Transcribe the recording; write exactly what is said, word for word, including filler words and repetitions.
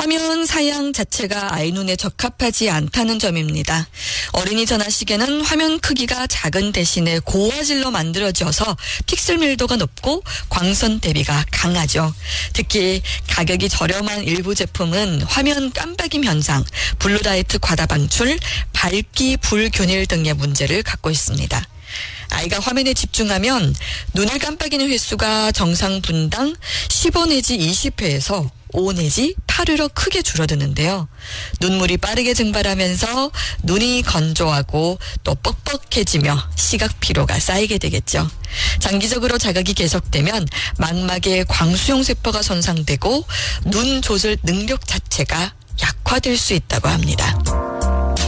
화면 사양 자체가 아이 눈에 적합하지 않다는 점입니다. 어린이 전화시계는 화면 크기가 작은 대신에 고화질로 만들어져서 픽셀 밀도가 높고 광선 대비가 강하죠. 특히 가격이 저렴한 일부 제품은 화면 깜빡임 현상, 블루라이트 과다 방출, 밝기 불균일 등의 문제를 갖고 있습니다. 아이가 화면에 집중하면 눈을 깜빡이는 횟수가 정상 분당 십오 내지 이십 회에서 오 내지 팔 회로 크게 줄어드는데요. 눈물이 빠르게 증발하면서 눈이 건조하고 또 뻑뻑해지며 시각 피로가 쌓이게 되겠죠. 장기적으로 자극이 계속되면 망막의 광수용 세포가 손상되고 눈 조절 능력 자체가 약화될 수 있다고 합니다.